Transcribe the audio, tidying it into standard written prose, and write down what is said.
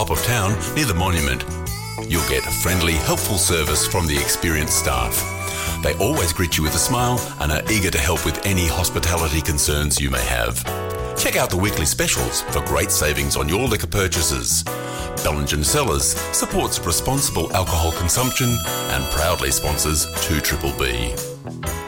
top of town near the monument. You'll get friendly, helpful service from the experienced staff. They always greet you with a smile and are eager to help with any hospitality concerns you may have. Check out the weekly specials for great savings on your liquor purchases. Bellingen Cellars supports responsible alcohol consumption and proudly sponsors 2BBB.